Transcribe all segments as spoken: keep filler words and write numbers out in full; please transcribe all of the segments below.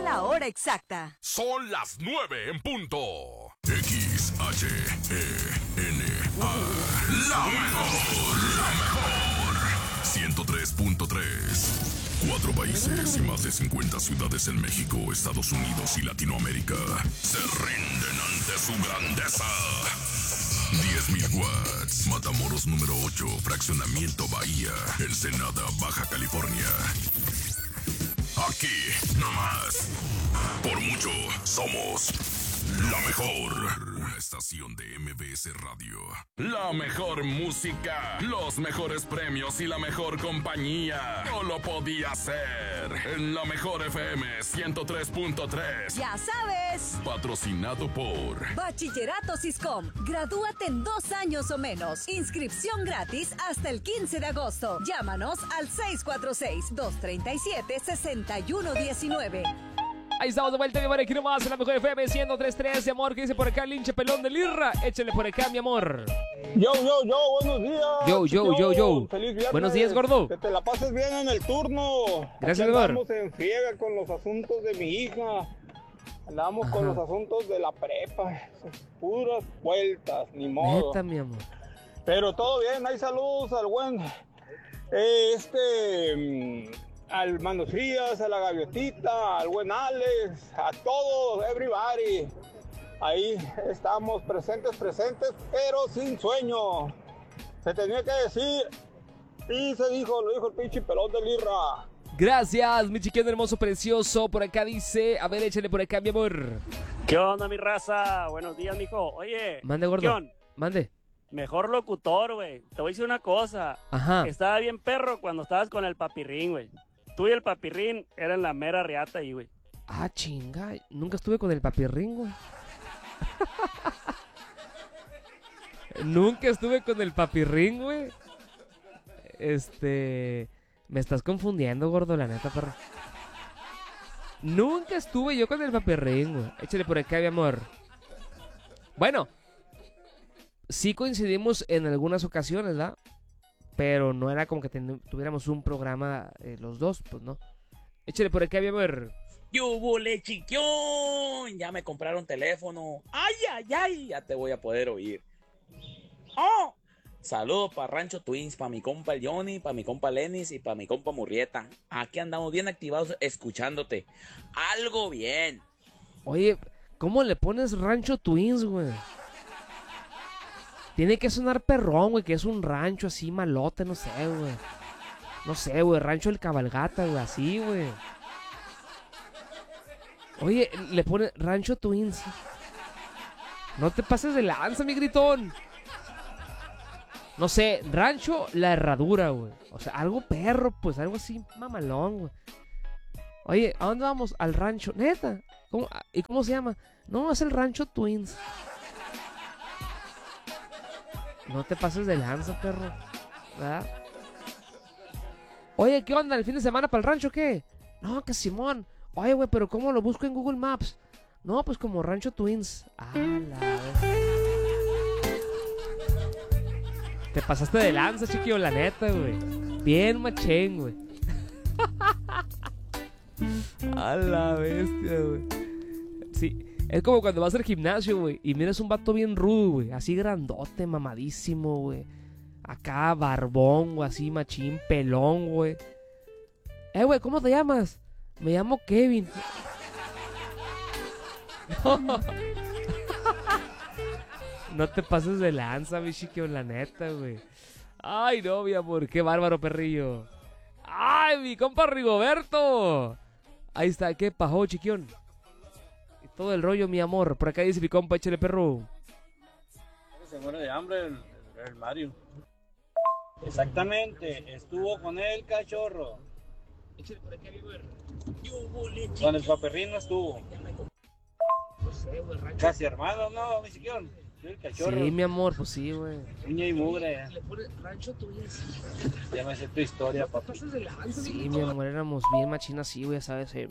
la hora exacta. Son las nueve en punto. X H E N A. La mejor, la mejor. ciento tres punto tres. Cuatro países y más de cincuenta ciudades en México, Estados Unidos y Latinoamérica se rinden ante su grandeza. diez mil watts. Matamoros número ocho, Fraccionamiento Bahía, Ensenada, Baja California. Aquí, nomás. Por mucho, somos la mejor. Una estación de M B S Radio. La mejor música, los mejores premios y la mejor compañía. No lo podía hacer. En la mejor F M ciento tres punto tres. Ya sabes. Patrocinado por Bachillerato Siscom. Gradúate en dos años o menos. Inscripción gratis hasta el quince de agosto. Llámanos al seis cuatro seis, dos tres siete, seis uno uno nueve. Ahí estamos de vuelta, mi amor, aquí nomás en la mejor F M ciento tres punto tres, mi amor, que dice por acá el hinche pelón de Lirra. Échale por acá, mi amor. Yo, yo, yo, buenos días. Yo, yo, yo, yo. Feliz viernes. Buenos días, gordo. Que te la pases bien en el turno. Gracias, gordo. gordo. Andamos en friega con los asuntos de mi hija. Andamos Ajá. con los asuntos de la prepa. Puras vueltas, ni modo. Neta, mi amor. Pero todo bien, hay saludos al buen... eh, este... al Manos Frías, a la Gaviotita, al buen Alex, a todos, everybody. Ahí estamos presentes, presentes, pero sin sueño. Se tenía que decir y se dijo, lo dijo el pinche pelón de Lirra. Gracias, mi chiquito hermoso, precioso. Por acá dice, a ver, échale por acá, mi amor. ¿Qué onda, mi raza? Buenos días, mijo. Oye, Mande, gordo. ¿qué onda? Mande. Mejor locutor, güey. Te voy a decir una cosa. Ajá. Estaba bien perro cuando estabas con el papirrín, güey. Tú y el papirrín eran la mera riata ahí, güey. Ah, chinga. Nunca estuve con el papirrín, güey. Nunca estuve con el papirrín, güey. Este... Me estás confundiendo, gordo, la neta, perro. Nunca estuve yo con el papirrín, güey. Échale por acá, mi amor. Bueno. Sí coincidimos en algunas ocasiones, ¿verdad? Pero no era como que ten- tuviéramos un programa eh, los dos, pues no. Échale por acá, mi amor. ¡Yubule, chiquión! Ya me compraron teléfono. ¡Ay, ay, ay! Ya te voy a poder oír. ¡Oh! Saludos para Rancho Twins, para mi compa el Johnny, para mi compa Lenis y para mi compa Murrieta. Aquí andamos bien activados escuchándote. Algo bien. Oye, ¿cómo le pones Rancho Twins, güey? Tiene que sonar perrón, güey, que es un rancho así malote, no sé, güey. No sé, güey, Rancho El Cabalgata, güey, así, güey. Oye, le pone Rancho Twins. No te pases de lanza, mi gritón. No sé, Rancho La Herradura, güey. O sea, algo perro, pues, algo así mamalón, güey. Oye, ¿a dónde vamos? Al rancho. Neta. ¿Cómo? ¿Y cómo se llama? No, es el Rancho Twins. No te pases de lanza, perro. ¿Verdad? Oye, ¿qué onda? ¿El fin de semana para el rancho qué? No, que Simón. Oye, güey, pero ¿cómo lo busco en Google Maps? No, pues como Rancho Twins. Ah, la vez. Te pasaste de lanza, chiquillo, la neta, güey. Bien machén, güey. A la bestia, güey. Sí. Es como cuando vas al gimnasio, güey, y miras un vato bien rudo, güey. Así grandote, mamadísimo, güey. Acá, barbón, güey, así machín, pelón, güey. Eh, güey, ¿cómo te llamas? Me llamo Kevin. No. No te pases de lanza, mi chiquillo, la neta, güey. Ay, no, mi amor, qué bárbaro, perrillo. Ay, mi compa Rigoberto. Ahí está, ¿qué pasó, chiquión? Todo el rollo, mi amor. Por acá dice mi compa, échale, perro. Se muere de hambre el, el Mario. Exactamente, estuvo con el cachorro. Échale por acá, mi amor. Con el paperrín no estuvo. No sé, güey, rancho. Casi armado, no, mi chiquión. El cachorro. Sí, mi amor, pues sí, güey. Uña y mugre. Le pone Rancho Twins. Ya me sé tu historia, papi. Sí, mi amor, éramos bien machinas así, güey, ¿sabes? Eh,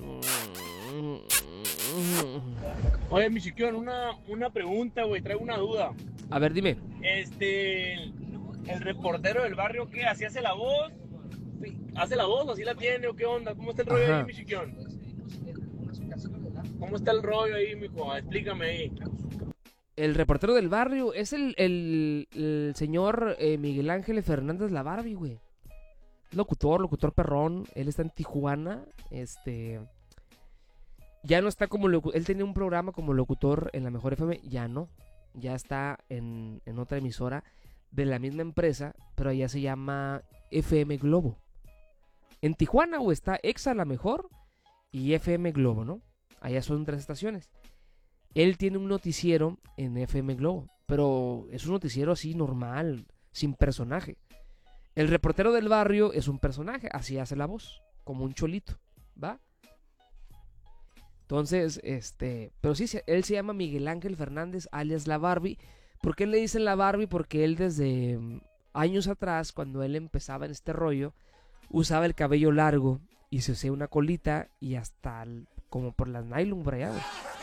Oye, mi chiquión, una, una pregunta, güey, traigo una duda. A ver, dime. Este, el reportero del barrio, ¿qué? ¿Así hace la voz? ¿Hace la voz o así la tiene o qué onda? ¿Cómo está el rollo Ajá. ahí, mi chiquión? ¿Cómo está el rollo ahí, mijo? Explícame ahí. El reportero del barrio es el, el, el señor eh, Miguel Ángel Fernández La Barbie, güey. Locutor, locutor perrón. Él está en Tijuana. Este... Ya no está como locutor. Él tenía un programa como locutor en la Mejor F M. Ya no. Ya está en, en otra emisora de la misma empresa, pero allá se llama F M Globo. En Tijuana, güey, está Exa La Mejor y F M Globo, ¿no? Allá son tres estaciones. Él tiene un noticiero en F M Globo, pero es un noticiero así normal, sin personaje. El reportero del barrio es un personaje, así hace la voz, como un cholito, ¿va? Entonces, este, pero sí, él se llama Miguel Ángel Fernández, alias La Barbie. ¿Por qué le dicen La Barbie? Porque él desde años atrás, cuando él empezaba en este rollo, usaba el cabello largo y se hacía una colita y hasta el, como por las nylon por allá, güey.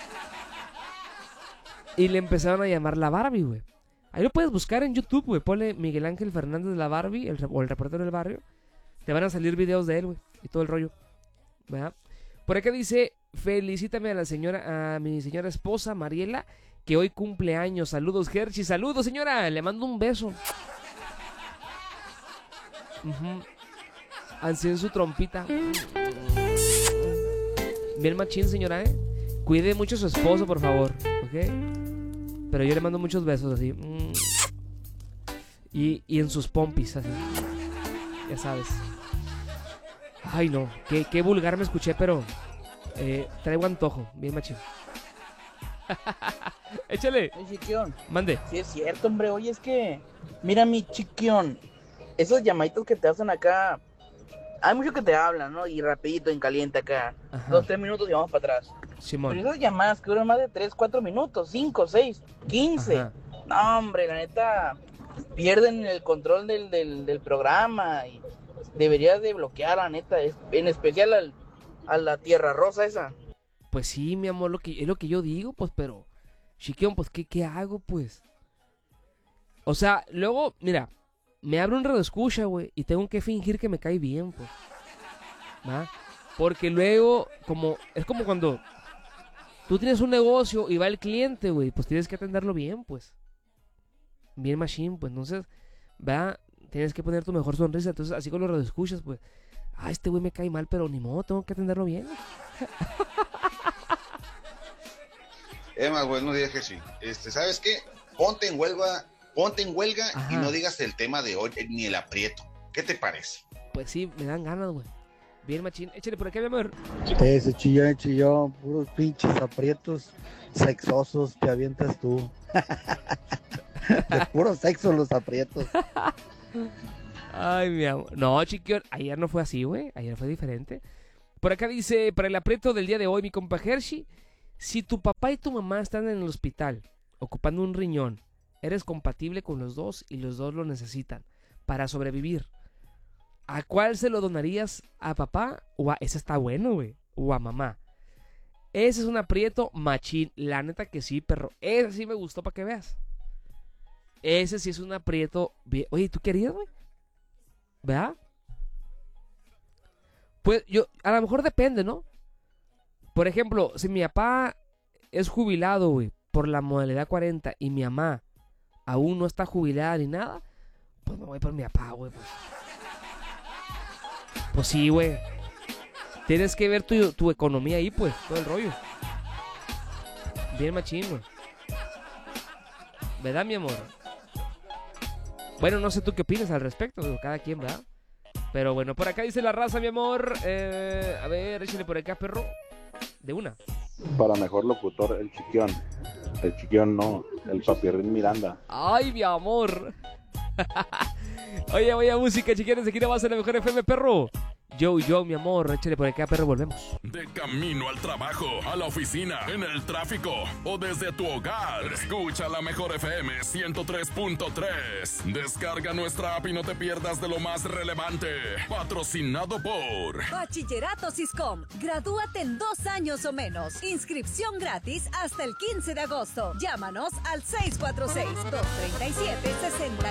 Y le empezaron a llamar La Barbie, güey. Ahí lo puedes buscar en YouTube, güey. Ponle Miguel Ángel Fernández La Barbie el, o el reportero del barrio. Te van a salir videos de él, güey. Y todo el rollo. ¿Verdad? Por acá dice, felicítame a la señora, a mi señora esposa, Mariela, que hoy cumple años. Saludos, Hershey. Saludos, señora. Le mando un beso. Uh-huh. Ansí en su trompita. Bien machín, señora, ¿eh? Cuide mucho a su esposo, por favor. ¿Ok? Pero yo le mando muchos besos así. Y, y en sus pompis, así. Ya sabes. Ay, no. Qué, qué vulgar me escuché, pero eh, traigo antojo. Bien machín. Échale. Oye, Chiquión. Mande. Sí, es cierto, hombre. Oye, es que... Mira, mi Chiquión. Esos llamaditos que te hacen acá... Hay muchos que te hablan, ¿no? Y rapidito, en caliente acá. Ajá. Dos, tres minutos y vamos para atrás. Simón. Pero esas llamadas que duran más de tres, cuatro minutos, cinco, seis, quince. Ajá. No, hombre, la neta... Pierden el control del, del, del programa. Y deberías de bloquear, la neta. En especial al, a la Tierra Rosa esa. Pues sí, mi amor, lo que, es lo que yo digo, pues, pero... Chiquión, pues, ¿qué, qué hago, pues? O sea, luego, mira... Me abre un radioescucha, güey, y tengo que fingir que me cae bien, pues. ¿Va? Porque luego, como, es como cuando tú tienes un negocio y va el cliente, güey, pues tienes que atenderlo bien, pues. Bien machine, pues, entonces, va, tienes que poner tu mejor sonrisa, entonces, así con los radioescuchas, pues. Ah, este güey me cae mal, pero ni modo, tengo que atenderlo bien. Emma, buenos días, Jesús. Este, ¿sabes qué? Ponte en huelga... Ponte en huelga. Ajá. Y no digas el tema de hoy ni el aprieto. ¿Qué te parece? Pues sí, me dan ganas, güey. Bien, machín. Échale por acá, mi amor. Ese chillón, chillón. Puros pinches aprietos sexosos te avientas tú. De puro sexo los aprietos. Ay, mi amor. No, chiquión. Ayer no fue así, güey. Ayer fue diferente. Por acá dice, para el aprieto del día de hoy, mi compa Hershey, si tu papá y tu mamá están en el hospital ocupando un riñón, eres compatible con los dos y los dos lo necesitan para sobrevivir. ¿A cuál se lo donarías? ¿A papá? O a... Ese está bueno, güey. O a mamá. Ese es un aprieto machín. La neta que sí, perro. Ese sí me gustó para que veas. Ese sí es un aprieto bien. Oye, ¿tú querías, güey? ¿Verdad? Pues yo, a lo mejor depende, ¿no? Por ejemplo, si mi papá es jubilado, güey, por la modalidad cuarenta y mi mamá aún no está jubilada ni nada, pues me voy por mi papá, güey. Pues, pues sí, güey. Tienes que ver tu, tu economía ahí, pues, todo el rollo. Bien machín, güey. ¿Verdad, mi amor? Bueno, no sé tú qué opinas al respecto, güey. Cada quien, ¿verdad? Pero bueno, por acá dice la raza, mi amor. Eh, a ver, échale por acá, perro. De una. Para mejor locutor, el Chiquión. El Chiquión no, el Papirrín Miranda. Ay, mi amor. Oye, vaya música, chiquiones. Aquí no va a ser la mejor F M, perro. Yo, yo, mi amor, échale por acá, perro, volvemos. De camino al trabajo, a la oficina, en el tráfico o desde tu hogar. Escucha la mejor F M ciento tres punto tres. Descarga nuestra app y no te pierdas de lo más relevante. Patrocinado por Bachillerato Siscom. Gradúate en dos años o menos. Inscripción gratis hasta el quince de agosto. Llámanos al seis cuatro seis, dos tres siete, seis